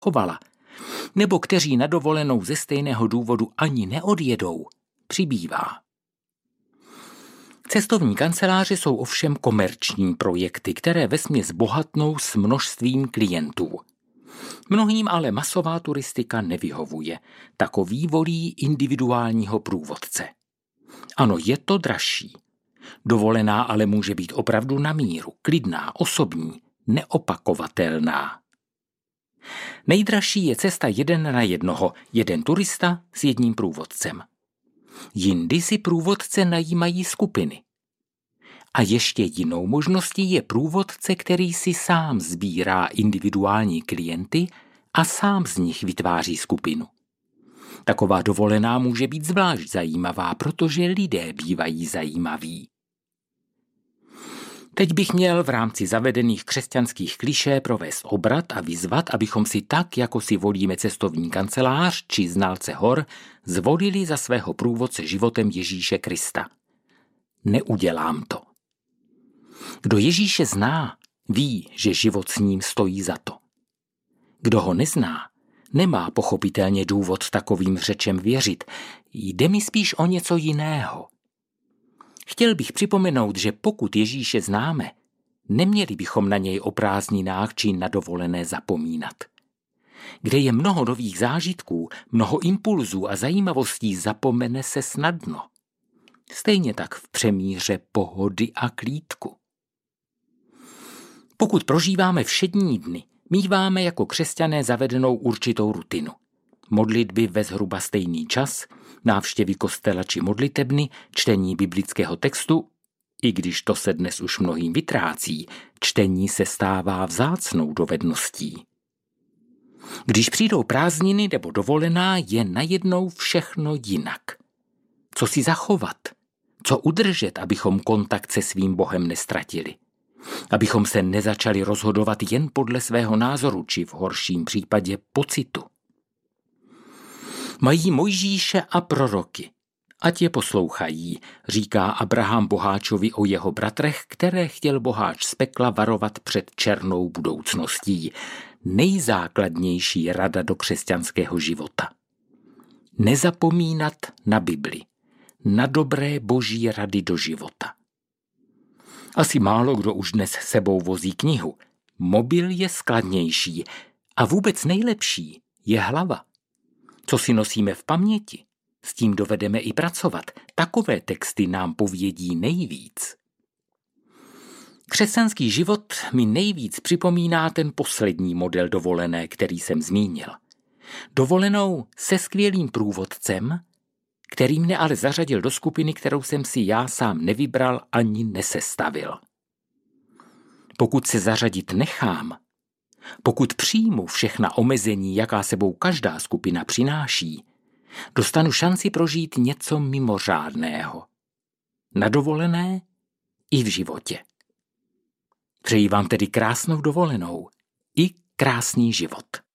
chovala, nebo kteří na dovolenou ze stejného důvodu ani neodjedou, přibývá. Cestovní kanceláře jsou ovšem komerční projekty, které vesměs bohatnou s množstvím klientů. Mnohým ale masová turistika nevyhovuje. Takový volí individuálního průvodce. Ano, je to dražší. Dovolená ale může být opravdu na míru, klidná, osobní, neopakovatelná. Nejdražší je cesta 1 na 1, jeden turista s jedním průvodcem. Jindy si průvodce najímají skupiny. A ještě jinou možností je průvodce, který si sám sbírá individuální klienty a sám z nich vytváří skupinu. Taková dovolená může být zvlášť zajímavá, protože lidé bývají zajímaví. Teď bych měl v rámci zavedených křesťanských klišé provést obrat a vyzvat, abychom si tak, jako si volíme cestovní kancelář či znalce hor, zvolili za svého průvodce životem Ježíše Krista. Neudělám to. Kdo Ježíše zná, ví, že život s ním stojí za to. Kdo ho nezná, nemá pochopitelně důvod takovým řečem věřit. Jde mi spíš o něco jiného. Chtěl bych připomenout, že pokud Ježíše známe, neměli bychom na něj o prázdninách či na dovolené zapomínat. Kde je mnoho nových zážitků, mnoho impulzů a zajímavostí, zapomene se snadno. Stejně tak v přemíře pohody a klídku. Pokud prožíváme všední dny, míváme jako křesťané zavedenou určitou rutinu. Modlitby ve zhruba stejný čas, návštěvy kostela či modlitebny, čtení biblického textu, i když to se dnes už mnohým vytrácí, čtení se stává vzácnou dovedností. Když přijdou prázdniny nebo dovolená, je najednou všechno jinak. Co si zachovat? Co udržet, abychom kontakt se svým Bohem nestratili? Abychom se nezačali rozhodovat jen podle svého názoru, či v horším případě pocitu. Mají Mojžíše a proroky. Ať je poslouchají, říká Abraham boháčovi o jeho bratrech, které chtěl boháč z pekla varovat před černou budoucností. Nejzákladnější rada do křesťanského života. Nezapomínat na Bibli, na dobré boží rady do života. Asi málo kdo už dnes sebou vozí knihu. Mobil je skladnější a vůbec nejlepší je hlava. Co si nosíme v paměti, s tím dovedeme i pracovat. Takové texty nám povědí nejvíc. Křesťanský život mi nejvíc připomíná ten poslední model dovolené, který jsem zmínil. Dovolenou se skvělým průvodcem, který mne ale zařadil do skupiny, kterou jsem si já sám nevybral ani nesestavil. Pokud se zařadit nechám, pokud přijmu všechna omezení, jaká sebou každá skupina přináší, dostanu šanci prožít něco mimořádného. Na dovolené i v životě. Přeji vám tedy krásnou dovolenou i krásný život.